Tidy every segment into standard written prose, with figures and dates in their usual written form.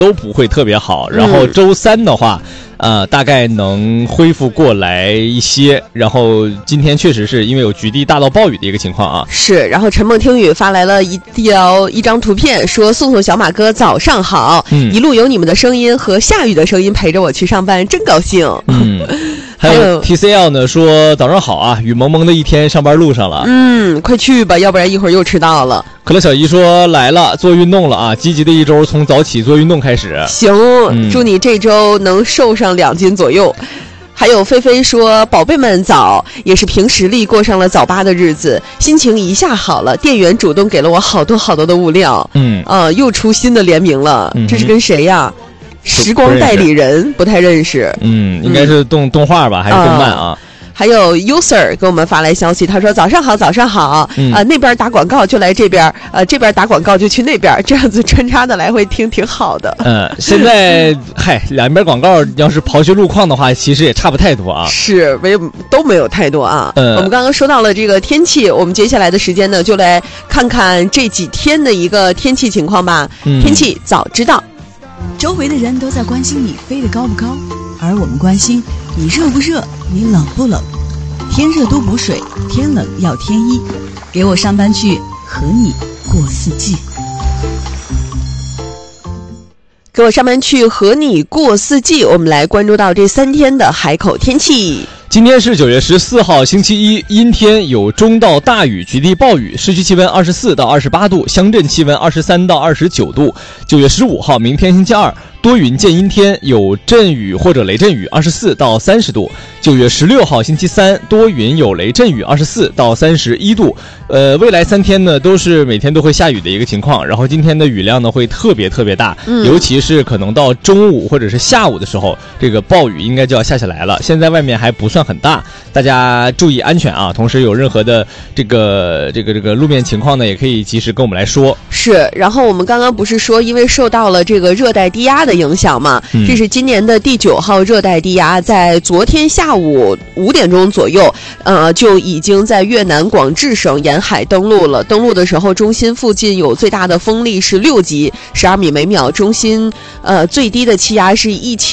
都不会特别好，然后周三的话大概能恢复过来一些，然后今天确实是因为有局地大到暴雨的一个情况啊。 是，然后陈梦听雨发来了一张图片，说宋宋小马哥早上好，一路有你们的声音和下雨的声音陪着我去上班，真高兴。 还有 TCL 呢说早上好啊，雨蒙蒙的一天，上班路上了。 快去吧，要不然一会儿又迟到了。 可乐小姨说来了，做运动了啊，积极的一周从早起做运动开始。 行，祝你这周能瘦上2斤左右。还有菲菲说宝贝们早，也是凭实力过上了早8的日子，心情一下好了，店员主动给了我好多好多的物料。又出新的联名了，这是跟谁呀？时光代理人不太认识。 应该是动画吧，还是动漫啊？ 还有 user 给我们发来消息，他说早上好早上好，那边打广告就来这边，这边打广告就去那边，这样子穿插的来回听挺好的。 现在两边广告要是刨去路况的话，其实也差不太多啊。 是都没有太多啊。我们刚刚说到了这个天气，我们接下来的时间呢，就来看看这几天的一个天气情况吧。天气早知道。 周围的人都在关心你飞得高不高，而我们关心你热不热，你冷不冷。天热多补水，天冷要添衣。给我上班去，和你过四季。 给我上班去，和你过四季。我们来关注到这3天的海口天气。 今天是9月14号星期一，阴天，有中到大雨，局地暴雨，市区气温24到28度，乡镇气温23到29度。9月15号，明天星期二，多云见阴天，有阵雨或者雷阵雨，24到30度。9月16号星期三，多云有雷阵雨，24到31度。未来3天呢都是每天都会下雨的一个情况，然后今天的雨量呢会特别大，尤其是可能到中午或者是下午的时候，这个暴雨应该就要下来了。现在外面还不算很大，大家注意安全啊！同时有任何的这个路面情况呢，也可以及时跟我们来说。 是，然后我们刚刚不是说因为受到了这个热带低压的影响嘛，这是今年的第9号热带低压，在昨天下午5点钟左右，就已经在越南广治省沿海登陆了。登陆的时候，中心附近有最大的风力是6级，12米每秒，中心最低的气压是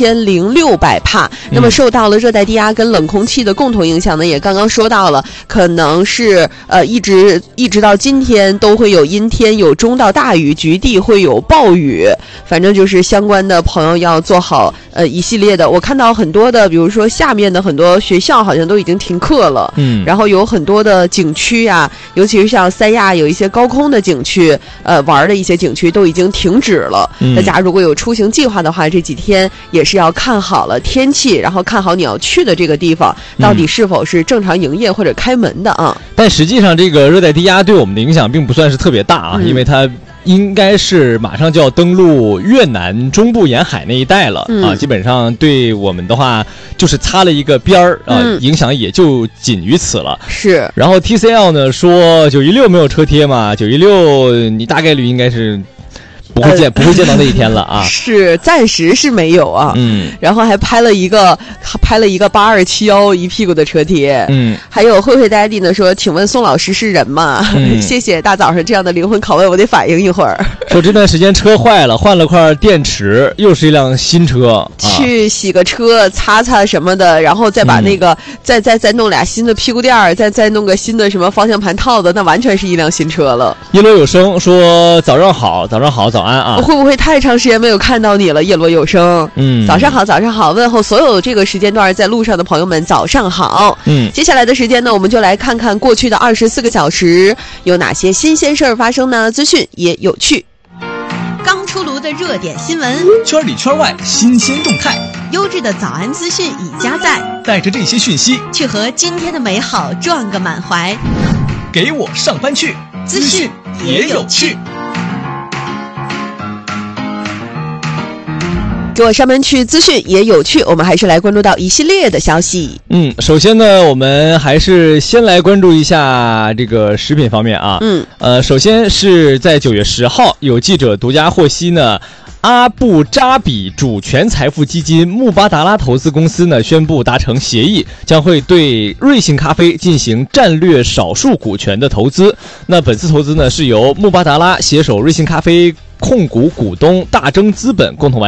1600帕。那么受到了热带低压跟冷空气的共同影响呢，也刚刚说到了，可能是一直到今天都会有阴天，有中到大雨，局地会有暴雨。反正就是相关的朋友要做好一系列的。我看到很多的，比如说下面的很多学校好像都已经停课了，然后有很多的景区啊，尤其是像三亚有一些高空的景区，玩的一些景区都已经停止了。大家如果有出行计划的话，这几天也是要看好了天气，然后看好你要去的这个地方到底是否是正常营业或者开门的啊。 但实际上这个热带低压对我们的影响并不算是特别大啊，因为它应该是马上就要登陆越南中部沿海那一带了啊，基本上对我们的话就是擦了一个边儿啊，影响也就仅于此了。 是。然后 TCL 呢说916没有车贴嘛916你大概率应该是不会见到那一天了啊。 是，暂时是没有啊。然后还拍了一个8271一屁股的车贴。还有慧慧 daddy 呢说，请问宋老师是人吗？谢谢大早上这样的灵魂拷问，我得反应一会儿。 说这段时间车坏了，换了块电池，又是一辆新车， 去洗个车，擦擦什么的，然后再把那个再弄俩新的屁股垫，再弄个新的什么方向盘套子，那完全是一辆新车了。 叶罗有声说早上好，早上好，早安啊！ 会不会太长时间没有看到你了，叶罗有声？早上好，早上好，问候所有这个时间段在路上的朋友们，早上好。接下来的时间呢，我们就来看看过去的24个小时有哪些新鲜事儿发生呢？资讯也有趣。刚出炉的热点新闻， 圈里圈外新鲜动态， 优质的早安资讯已加载， 带着这些讯息去和今天的美好撞个满怀。 给我上班去， 资讯也有趣。给我上班去，资讯也有趣。我们还是来关注到一系列的消息。 首先呢，我们还是先来关注一下这个食品方面啊。首先是在9月10号，有记者独家获悉呢，阿布扎比主权财富基金穆巴达拉投资公司呢宣布达成协议，将会对瑞幸咖啡进行战略少数股权的投资。那本次投资呢是由穆巴达拉携手瑞幸咖啡控股股东大钲资本共同完